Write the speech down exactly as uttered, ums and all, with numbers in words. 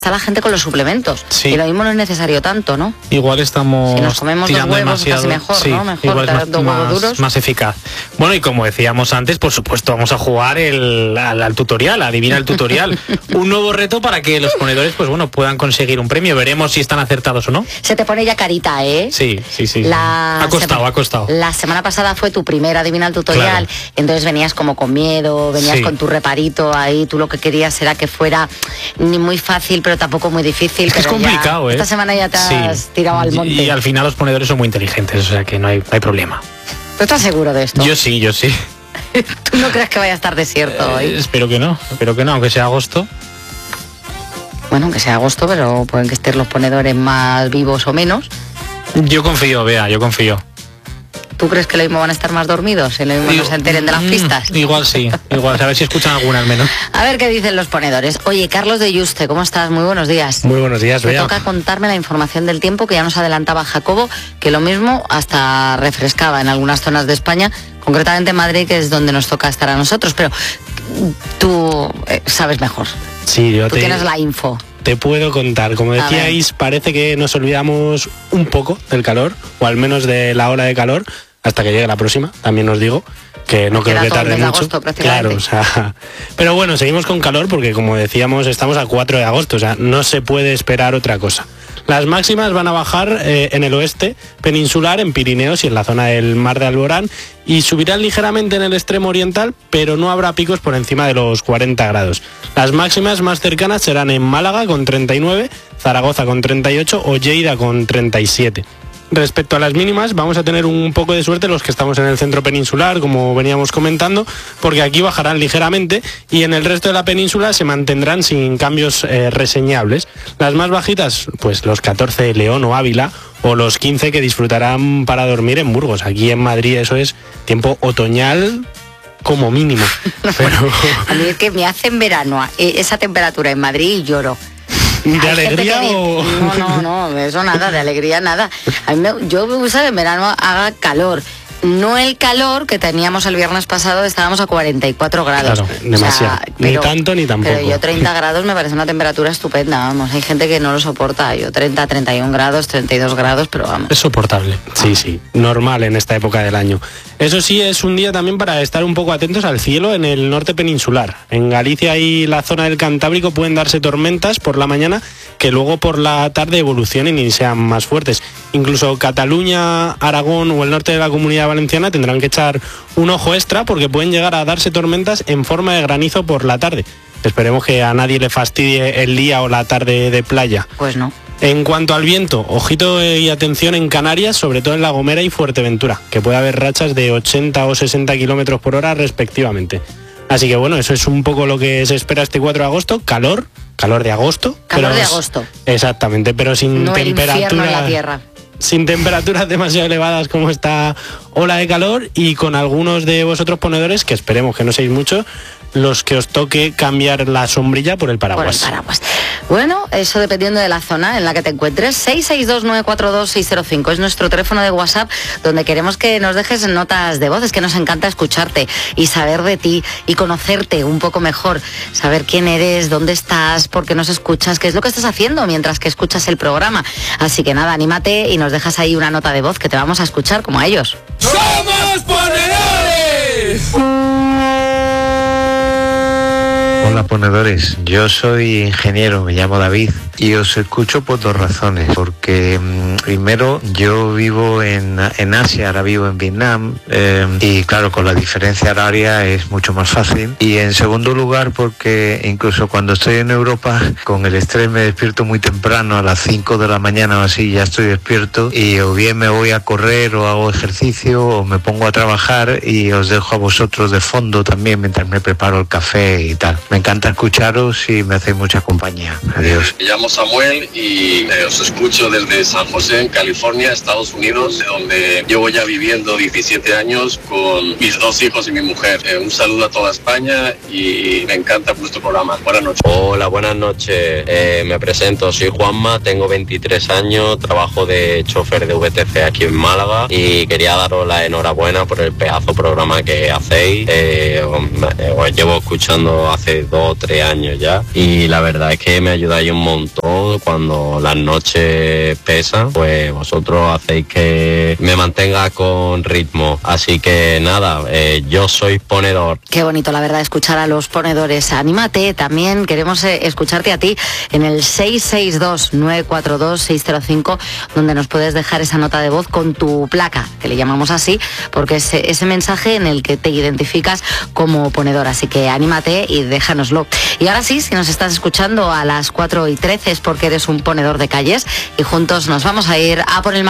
está la gente con los suplementos. Sí. Y lo mismo no es necesario tanto, ¿no? Igual estamos si nos comemos tirando dos huevos, demasiado, casi mejor, sí, ¿no? Mejor igual es más, dos huevos más, duros. más eficaz. Bueno, y como decíamos antes, por supuesto, vamos a jugar el, al, al tutorial, adivina el tutorial. Un nuevo reto para que los ponedores, pues bueno, puedan conseguir un premio. Veremos si están acertados o no. Se te pone ya carita, ¿eh? Sí, sí, sí. La ha costado, sema- ha costado. La semana pasada fue tu primera adivina el tutorial, Claro. entonces venías como con miedo, venías Sí. con tu reparito ahí, tú lo que querías era que fuera ni muy fácil, pero tampoco muy difícil. Es que es pero ya- complicado, ¿eh? Esta semana ya te has Sí. tirado al monte. Y, y al final los ponedores son muy inteligentes, o sea que no hay, no hay problema. ¿Tú estás seguro de esto? Yo sí, yo sí. ¿Tú no crees que vaya a estar desierto Eh, hoy? espero que no, espero que no, aunque sea agosto. Bueno, aunque sea agosto, pero pueden que estén los ponedores más vivos o menos. Yo confío, Bea, yo confío. ¿Tú crees que lo mismo van a estar más dormidos? ¿Y lo mismo no se enteren de las Mm, pistas? Igual sí, igual, a ver si escuchan alguna al menos. A ver qué dicen los ponedores. Oye, Carlos de Yuste, ¿cómo estás? Muy buenos días. Muy buenos días, Te Bea. toca contarme la información del tiempo que ya nos adelantaba Jacobo, que lo mismo hasta refrescaba en algunas zonas de España, concretamente en Madrid, que es donde nos toca estar a nosotros, pero tú eh, sabes mejor. Sí, yo Tú te, tienes la info. te puedo contar. Como A decíais, parece que nos olvidamos un poco del calor, o al menos de la ola de calor, hasta que llegue la próxima, también os digo, que no Queda creo que todo el tarde mes de mucho. agosto, prácticamente. Claro, o sea, pero bueno, seguimos con calor porque, como decíamos, estamos a cuatro de agosto, o sea, no se puede esperar otra cosa. Las máximas van a bajar eh, en el oeste peninsular, en Pirineos y en la zona del Mar de Alborán, y subirán ligeramente en el extremo oriental, pero no habrá picos por encima de los cuarenta grados. Las máximas más cercanas serán en Málaga con treinta y nueve, Zaragoza con treinta y ocho o Lleida con treinta y siete. Respecto a las mínimas, vamos a tener un poco de suerte los que estamos en el centro peninsular, como veníamos comentando, porque aquí bajarán ligeramente y en el resto de la península se mantendrán sin cambios eh, reseñables. Las más bajitas, pues los catorce de León o Ávila, o los quince que disfrutarán para dormir en Burgos. Aquí en Madrid eso es tiempo otoñal como mínimo. Pero A mí es que me hace en verano eh, esa temperatura en Madrid y lloro. ¿de Hay gente alegría que dice- o...? No, no, no, eso nada, de alegría nada. A mí me- yo me gusta que en verano haga calor. No el calor que teníamos el viernes pasado, estábamos a cuarenta y cuatro grados. Claro, demasiado. Ni tanto ni tampoco. Pero yo treinta grados me parece una temperatura estupenda, vamos. Hay gente que no lo soporta. Yo treinta, treinta y un grados, treinta y dos grados, pero vamos. Es soportable. Sí, sí, normal en esta época del año. Eso sí, es un día también para estar un poco atentos al cielo en el norte peninsular. En Galicia y la zona del Cantábrico pueden darse tormentas por la mañana que luego por la tarde evolucionen y sean más fuertes. Incluso Cataluña, Aragón o el norte de la Comunidad Valenciana tendrán que echar un ojo extra porque pueden llegar a darse tormentas en forma de granizo por la tarde. Esperemos que a nadie le fastidie el día o la tarde de playa. Pues no. En cuanto al viento, ojito y atención en Canarias, sobre todo en La Gomera y Fuerteventura, que puede haber rachas de ochenta o sesenta kilómetros por hora respectivamente. Así que bueno, eso es un poco lo que se espera este cuatro de agosto, calor, calor de agosto. Calor pero de es- agosto. Exactamente, pero sin No el infierno en la temperaturas tierra. sin temperaturas demasiado elevadas como esta ola de calor y con algunos de vosotros ponedores, que esperemos que no seáis muchos, los que os toque cambiar la sombrilla por el Por el paraguas. paraguas. Bueno, eso dependiendo de la zona en la que te encuentres. seis seis dos nueve cuatro dos seis cero cinco es nuestro teléfono de WhatsApp donde queremos que nos dejes notas de voz. Es que nos encanta escucharte y saber de ti y conocerte un poco mejor. Saber quién eres, dónde estás, por qué nos escuchas, qué es lo que estás haciendo mientras que escuchas el programa. Así que nada, anímate y nos dejas ahí una nota de voz que te vamos a escuchar como a ellos. ¡Somos ponedores! Hola ponedores, yo soy ingeniero, me llamo David y os escucho por dos razones, porque mmm, primero yo vivo en, en Asia, ahora vivo en Vietnam eh, y claro, con la diferencia horaria es mucho más fácil, y en segundo lugar porque incluso cuando estoy en Europa con el estrés me despierto muy temprano, a las cinco de la mañana o así ya estoy despierto y o bien me voy a correr o hago ejercicio o me pongo a trabajar y os dejo a vosotros de fondo también mientras me preparo el café y tal. Me encanta escucharos y me hacéis mucha compañía. Adiós. Me llamo Samuel y eh, os escucho desde San José, en California, Estados Unidos, de donde llevo ya viviendo diecisiete años con mis dos hijos y mi mujer. Eh, un saludo a toda España y me encanta vuestro programa. Buenas noches. Hola, buenas noches. Eh, me presento, soy Juanma, tengo veintitrés años, trabajo de chofer de V T C aquí en Málaga y quería daros la enhorabuena por el pedazo programa que hacéis. Eh, os, os llevo escuchando hace dos llevo tres años ya y la verdad es que me ayudáis un montón cuando las noches pesan, pues vosotros hacéis que me mantenga con ritmo. Así que nada, eh, yo soy ponedor. Qué bonito, la verdad, escuchar a los ponedores. Anímate, también queremos eh, escucharte a ti en el seis seis dos, nueve cuatro dos, seis cero cinco, donde nos puedes dejar esa nota de voz con tu placa, que le llamamos así, porque es ese mensaje en el que te identificas como ponedor. Así que anímate y déjanoslo. Y ahora sí, si nos estás escuchando a las cuatro y trece es porque eres un ponedor de calles y juntos nos vamos a ir a por el